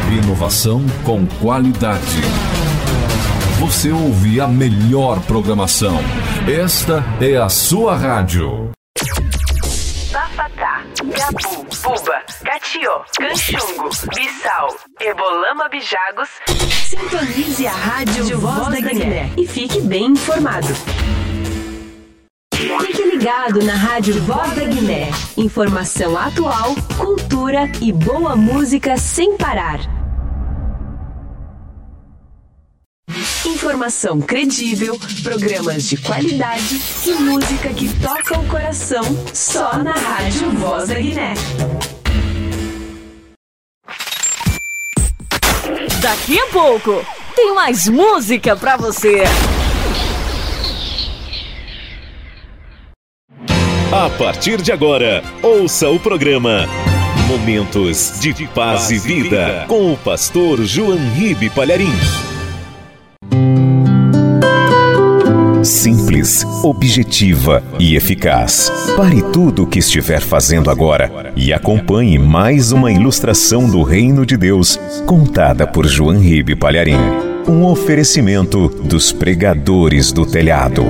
Inovação com qualidade. Você ouve a melhor programação. Esta é a sua rádio. Bafatá, Gabu, Buba, Catió, Canchungo, Bissau, Ebolama Bijagos. Sintonize a rádio Voz da Guiné e fique bem informado. Fique ligado na rádio Voz da Guiné. Informação atual, cultura e boa música sem parar. Informação credível, programas de qualidade e música que toca o coração só na rádio Voz da Guiné. Daqui a pouco tem mais música pra você. A partir de agora, ouça o programa Momentos de Paz e Vida com o pastor João Ribe Palharim. Simples, objetiva e eficaz. Pare tudo o que estiver fazendo agora e acompanhe mais uma ilustração do Reino de Deus, contada por João Ribe Palharim. Um oferecimento dos pregadores do telhado.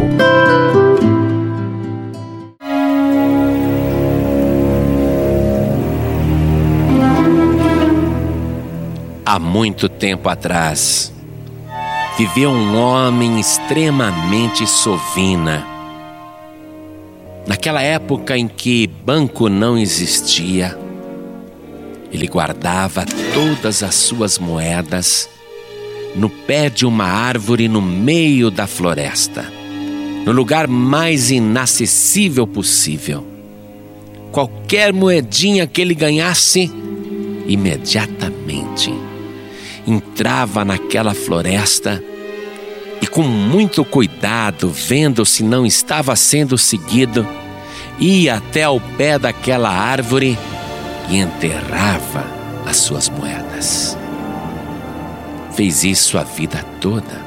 Há muito tempo atrás, viveu um homem extremamente sovina. Naquela época em que banco não existia, ele guardava todas as suas moedas no pé de uma árvore no meio da floresta, no lugar mais inacessível possível. Qualquer moedinha que ele ganhasse, imediatamente entrava naquela floresta e, com muito cuidado, vendo se não estava sendo seguido, ia até o pé daquela árvore e enterrava as suas moedas. Fez isso a vida toda,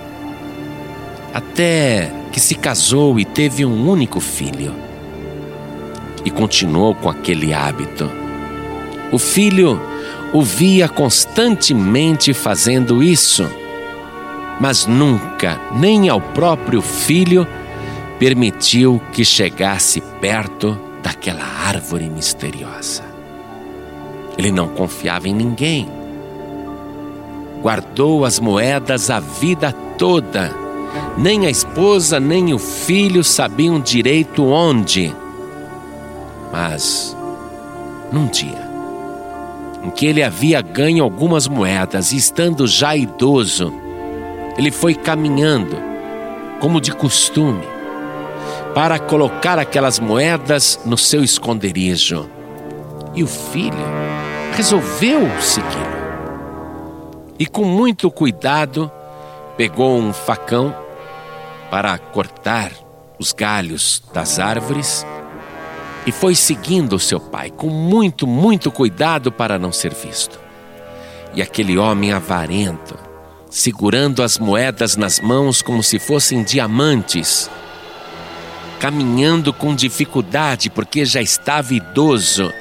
até que se casou e teve um único filho. E continuou com aquele hábito. O filho o via constantemente fazendo isso, mas nunca, nem ao próprio filho, permitiu que chegasse perto daquela árvore misteriosa. Ele não confiava em ninguém. Guardou as moedas a vida toda. Nem a esposa, nem o filho sabiam direito onde. Mas, num dia em que ele havia ganho algumas moedas e, estando já idoso, ele foi caminhando, como de costume, para colocar aquelas moedas no seu esconderijo. E o filho resolveu segui-lo. E, com muito cuidado, pegou um facão para cortar os galhos das árvores e foi seguindo o seu pai, com muito cuidado para não ser visto. E aquele homem avarento, segurando as moedas nas mãos como se fossem diamantes, caminhando com dificuldade porque já estava idoso,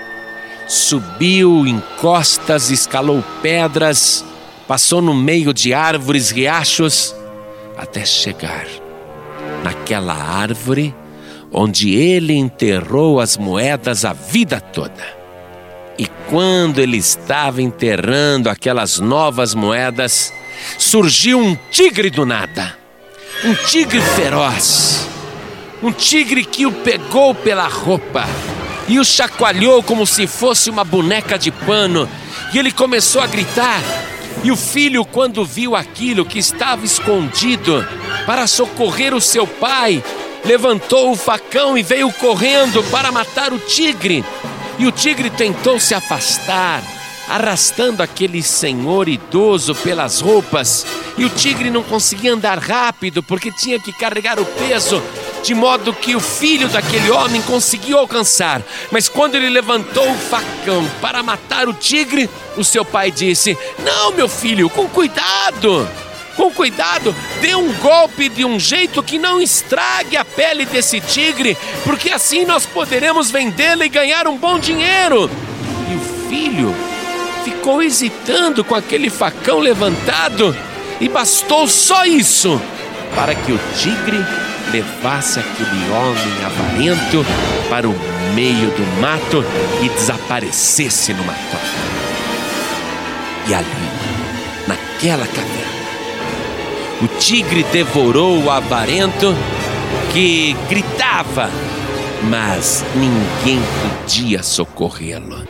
subiu encostas, escalou pedras, passou no meio de árvores, riachos, até chegar naquela árvore onde ele enterrou as moedas a vida toda. E quando ele estava enterrando aquelas novas moedas, surgiu um tigre do nada. Um tigre feroz. Um tigre que o pegou pela roupa e o chacoalhou como se fosse uma boneca de pano. E ele começou a gritar. E o filho, quando viu aquilo, que estava escondido, para socorrer o seu pai, levantou o facão e veio correndo para matar o tigre. E o tigre tentou se afastar, arrastando aquele senhor idoso pelas roupas. E o tigre não conseguia andar rápido porque tinha que carregar o peso, de modo que o filho daquele homem conseguiu alcançar. Mas quando ele levantou o facão para matar o tigre, o seu pai disse: "Não, meu filho, com cuidado! Com cuidado, dê um golpe de um jeito que não estrague a pele desse tigre, porque assim nós poderemos vendê-la e ganhar um bom dinheiro." E o filho ficou hesitando com aquele facão levantado e bastou só isso para que o tigre levasse aquele homem avarento para o meio do mato e desaparecesse no mato. E ali, naquela caverna, o tigre devorou o avarento que gritava, mas ninguém podia socorrê-lo.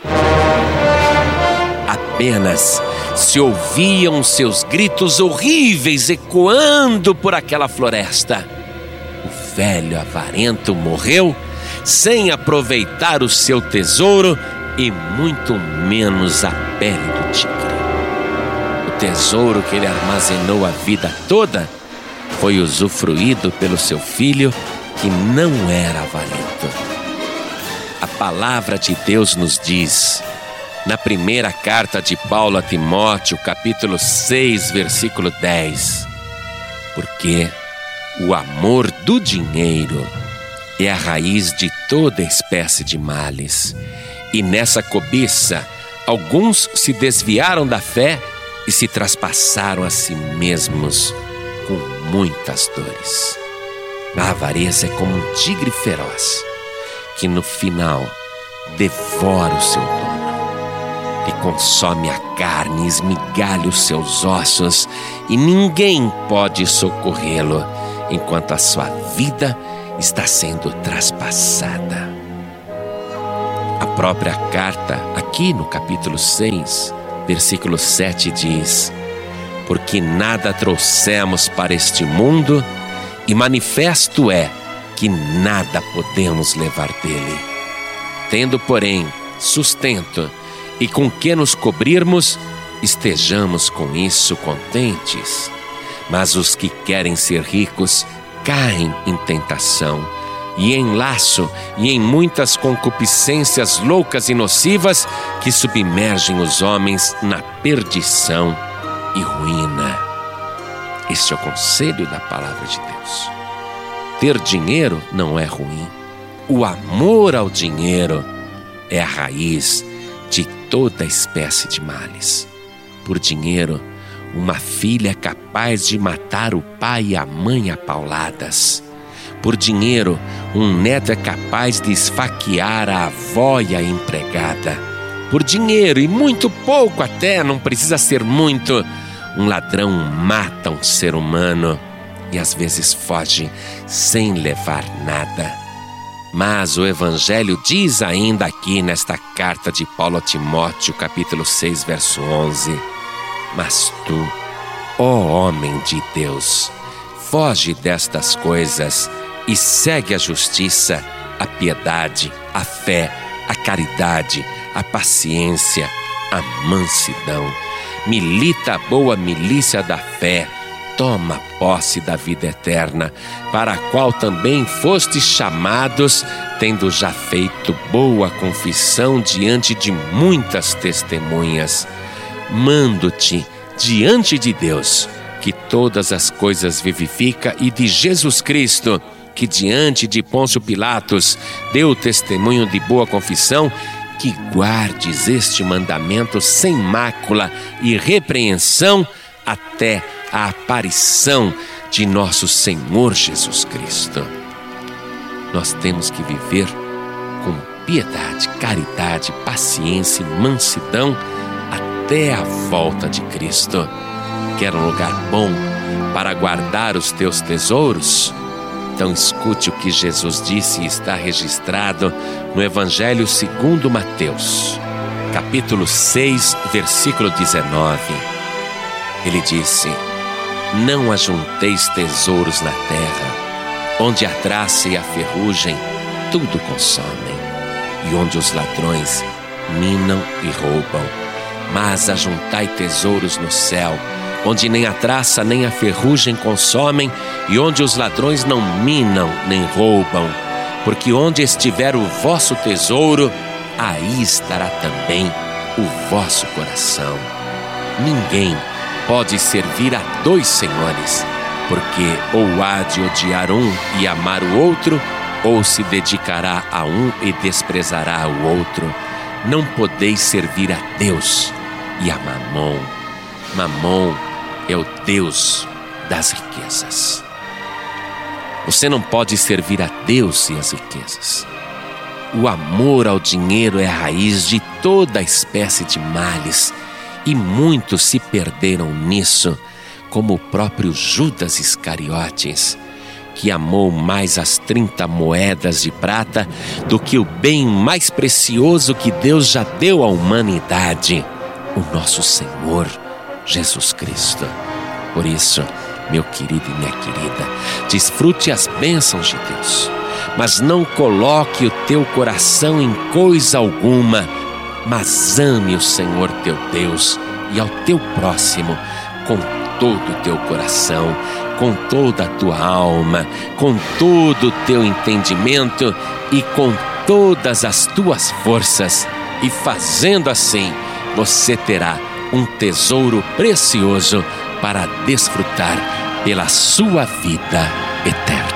Apenas se ouviam seus gritos horríveis ecoando por aquela floresta. O velho avarento morreu sem aproveitar o seu tesouro e muito menos a pele do tigre. O tesouro que ele armazenou a vida toda foi usufruído pelo seu filho, que não era avarento. A palavra de Deus nos diz, na primeira carta de Paulo a Timóteo, capítulo 6, versículo 10, porque o amor do dinheiro é a raiz de toda espécie de males, e nessa cobiça alguns se desviaram da fé e se traspassaram a si mesmos com muitas dores. A avareza é como um tigre feroz, que no final devora o seu dono, e consome a carne, esmigalha os seus ossos, e ninguém pode socorrê-lo enquanto a sua vida está sendo traspassada. A própria carta, aqui no capítulo 6, versículo 7 diz: porque nada trouxemos para este mundo, e manifesto é que nada podemos levar dele. Tendo, porém, sustento e com que nos cobrirmos, estejamos com isso contentes. Mas os que querem ser ricos caem em tentação, e em laço, e em muitas concupiscências loucas e nocivas, que submergem os homens na perdição e ruína. Este é o conselho da palavra de Deus. Ter dinheiro não é ruim. O amor ao dinheiro é a raiz de toda espécie de males. Por dinheiro, uma filha é capaz de matar o pai e a mãe a pauladas. Por dinheiro, um neto é capaz de esfaquear a avó e a empregada. Por dinheiro, e muito pouco até, não precisa ser muito, um ladrão mata um ser humano e às vezes foge sem levar nada. Mas o Evangelho diz ainda aqui nesta carta de Paulo a Timóteo, capítulo 6, verso 11: mas tu, ó homem de Deus, foge destas coisas e segue a justiça, a piedade, a fé, a caridade, a paciência, a mansidão. Milita a boa milícia da fé, toma posse da vida eterna, para a qual também fostes chamados, tendo já feito boa confissão diante de muitas testemunhas. Mando-te diante de Deus, que todas as coisas vivifica, e de Jesus Cristo, que diante de Pôncio Pilatos deu testemunho de boa confissão, que guardes este mandamento sem mácula e repreensão até a aparição de nosso Senhor Jesus Cristo. Nós temos que viver com piedade, caridade, paciência e mansidão até a volta de Cristo. Quer um lugar bom para guardar os teus tesouros? Então escute o que Jesus disse e está registrado no Evangelho segundo Mateus, capítulo 6, versículo 19. Ele disse: não ajunteis tesouros na terra, onde a traça e a ferrugem tudo consomem, e onde os ladrões minam e roubam. Mas ajuntai tesouros no céu, onde nem a traça nem a ferrugem consomem, e onde os ladrões não minam nem roubam. Porque onde estiver o vosso tesouro, aí estará também o vosso coração. Ninguém pode servir a dois senhores, porque ou há de odiar um e amar o outro, ou se dedicará a um e desprezará o outro. Não podeis servir a Deus e a Mamon. Mamon é o Deus das riquezas. Você não pode servir a Deus e as riquezas. O amor ao dinheiro é a raiz de toda espécie de males, e muitos se perderam nisso, como o próprio Judas Iscariotes, que amou mais as 30 moedas de prata do que o bem mais precioso que Deus já deu à humanidade, o nosso Senhor Jesus Cristo. Por isso, meu querido e minha querida, desfrute as bênçãos de Deus, mas não coloque o teu coração em coisa alguma, mas ame o Senhor teu Deus e ao teu próximo com todo o teu coração, com toda a tua alma, com todo o teu entendimento e com todas as tuas forças. E fazendo assim, você terá um tesouro precioso para desfrutar pela sua vida eterna.